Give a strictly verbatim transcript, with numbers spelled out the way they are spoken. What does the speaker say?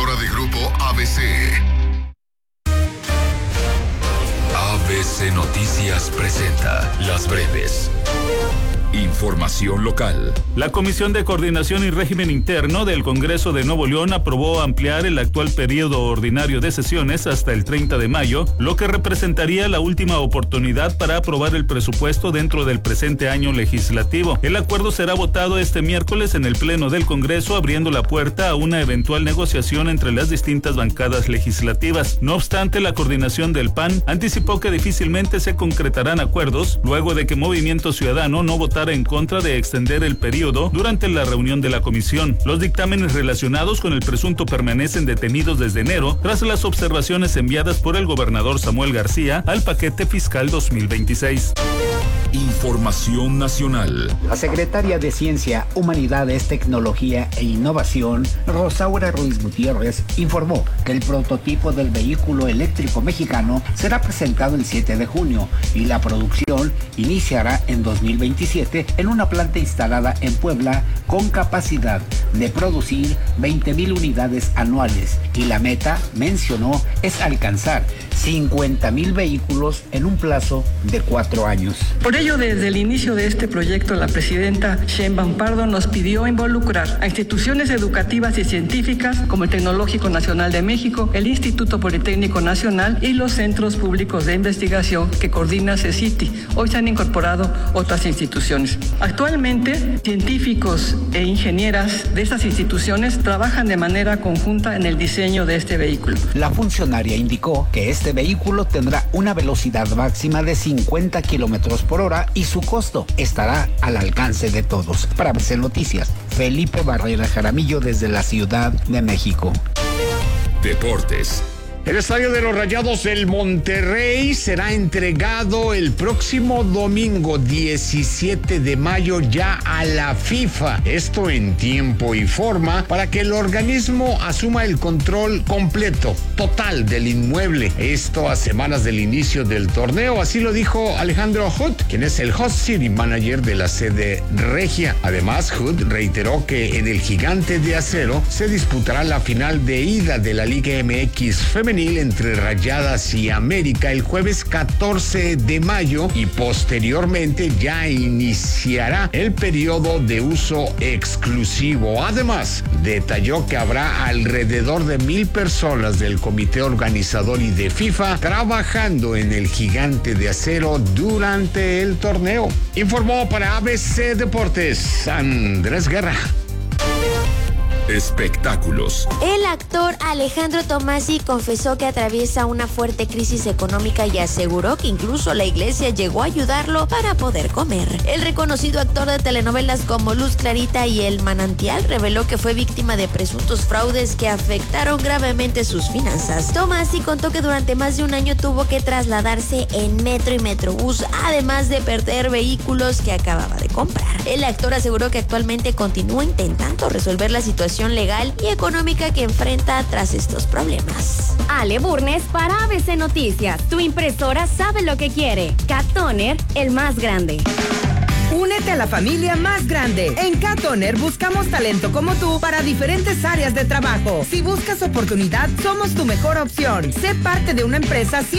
productora de Grupo A B C. A B C Noticias presenta Las Breves. Información local. La Comisión de Coordinación y Régimen Interno del Congreso de Nuevo León aprobó ampliar el actual periodo ordinario de sesiones hasta el treinta de mayo, lo que representaría la última oportunidad para aprobar el presupuesto dentro del presente año legislativo. El acuerdo será votado este miércoles en el Pleno del Congreso, abriendo la puerta a una eventual negociación entre las distintas bancadas legislativas. No obstante, la coordinación del P A N anticipó que difícilmente se concretarán acuerdos luego de que Movimiento Ciudadano no votara en contra de extender el periodo durante la reunión de la comisión. Los dictámenes relacionados con el presunto permanecen detenidos desde enero tras las observaciones enviadas por el gobernador Samuel García al paquete fiscal dos mil veintiséis. Información nacional. La secretaria de Ciencia, Humanidades, Tecnología e Innovación, Rosaura Ruiz Gutiérrez, informó que el prototipo del vehículo eléctrico mexicano será presentado el siete de junio y la producción iniciará en dos mil veintisiete en una planta instalada en Puebla con capacidad de producir veinte mil unidades anuales, y la meta, mencionó, es alcanzar cincuenta mil vehículos en un plazo de cuatro años. Por ello, desde el inicio de este proyecto, la presidenta Sheinbaum Pardo nos pidió involucrar a instituciones educativas y científicas como el Tecnológico Nacional de México, el Instituto Politécnico Nacional y los centros públicos de investigación que coordina CECITI. Hoy se han incorporado otras instituciones. Actualmente, científicos e ingenieras de esas instituciones trabajan de manera conjunta en el diseño de este vehículo. La funcionaria indicó que este vehículo tendrá una velocidad máxima de cincuenta kilómetros por hora y su costo estará al alcance de todos. Para A B C Noticias, Felipe Barrera Jaramillo desde la Ciudad de México. Deportes. El estadio de los Rayados del Monterrey será entregado el próximo domingo diecisiete de mayo ya a la FIFA. Esto en tiempo y forma para que el organismo asuma el control completo, total del inmueble. Esto a semanas del inicio del torneo, así lo dijo Alejandro Hood, quien es el host city manager de la sede regia. Además, Hood reiteró que en el Gigante de Acero se disputará la final de ida de la Liga M X femenil entre Rayadas y América el jueves catorce de mayo, y posteriormente ya iniciará el periodo de uso exclusivo. Además, detalló que habrá alrededor de mil personas del comité organizador y de FIFA trabajando en el Gigante de Acero durante el torneo. Informó para A B C Deportes Andrés Guerra. Espectáculos. El actor Alejandro Tommasi confesó que atraviesa una fuerte crisis económica y aseguró que incluso la iglesia llegó a ayudarlo para poder comer. El reconocido actor de telenovelas como Luz Clarita y El Manantial reveló que fue víctima de presuntos fraudes que afectaron gravemente sus finanzas. Tommasi contó que durante más de un año tuvo que trasladarse en metro y metrobús, además de perder vehículos que acababa de comprar. El actor aseguró que actualmente continúa intentando resolver la situación legal y económica que enfrenta tras estos problemas. Ale Burnes para A B C Noticias. Tu impresora sabe lo que quiere. Cat Toner, el más grande. Únete a la familia más grande. En Cat Toner buscamos talento como tú para diferentes áreas de trabajo. Si buscas oportunidad, somos tu mejor opción. Sé parte de una empresa